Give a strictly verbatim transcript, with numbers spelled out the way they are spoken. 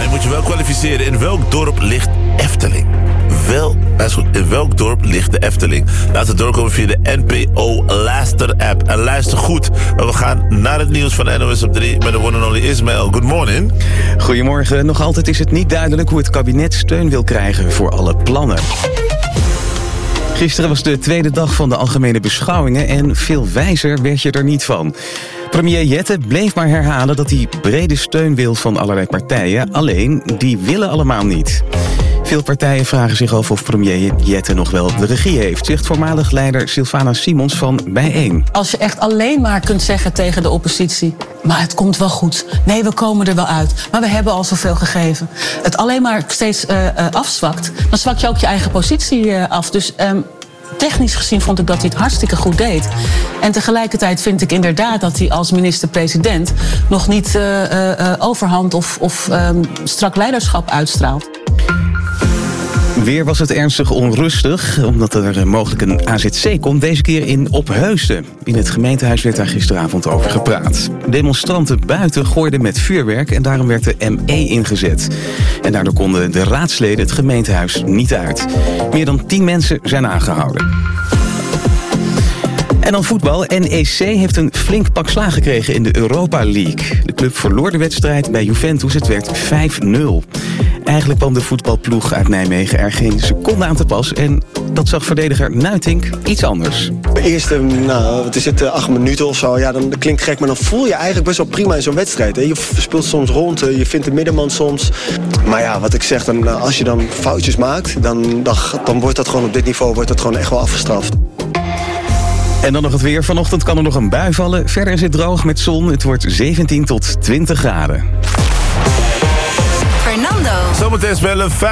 je moet je wel kwalificeren. In welk dorp ligt Efteling? Wel, dat is goed. In welk dorp ligt de Efteling? Laat het doorkomen via de N P O Luister app. En luister goed, want we gaan naar het nieuws van N O S op drie met de one and only Ismaël. Good morning. Goedemorgen. Nog altijd is het niet duidelijk hoe het kabinet steun wil krijgen voor alle plannen. Gisteren was de tweede dag van de algemene beschouwingen en veel wijzer werd je er niet van. Premier Jette bleef maar herhalen dat hij brede steun wil van allerlei partijen, alleen die willen allemaal niet. Veel partijen vragen zich af of premier Jette nog wel de regie heeft, zegt voormalig leider Sylvana Simons van Bijeen. Als je echt alleen maar kunt zeggen tegen de oppositie, maar het komt wel goed. Nee, we komen er wel uit. Maar we hebben al zoveel gegeven. Het alleen maar steeds uh, uh, afzwakt, dan zwak je ook je eigen positie uh, af. Dus um, technisch gezien vond ik dat hij het hartstikke goed deed. En tegelijkertijd vind ik inderdaad dat hij als minister-president nog niet uh, uh, overhand of, of um, strak leiderschap uitstraalt. Weer was het ernstig onrustig, omdat er mogelijk een A Z C komt. Deze keer in Opheusden. In het gemeentehuis werd daar gisteravond over gepraat. Demonstranten buiten gooiden met vuurwerk en daarom werd de M E ingezet. En daardoor konden de raadsleden het gemeentehuis niet uit. Meer dan tien mensen zijn aangehouden. En dan voetbal. N E C heeft een flink pak slaag gekregen in de Europa League. De club verloor de wedstrijd bij Juventus. Het werd vijf nul. Eigenlijk kwam de voetbalploeg uit Nijmegen er geen seconde aan te pas. En dat zag verdediger Nuitink iets anders. De eerste, nou, wat is het, acht minuten of zo. Ja, dan dat klinkt gek, maar dan voel je eigenlijk best wel prima in zo'n wedstrijd. Hè? Je speelt soms rond, je vindt de middenman soms. Maar ja, wat ik zeg, dan, als je dan foutjes maakt, dan, dan, dan wordt dat gewoon op dit niveau wordt dat gewoon echt wel afgestraft. En dan nog het weer. Vanochtend kan er nog een bui vallen. Verder is het droog met zon. Het wordt zeventien tot twintig graden. Fernando. Zometeen spelen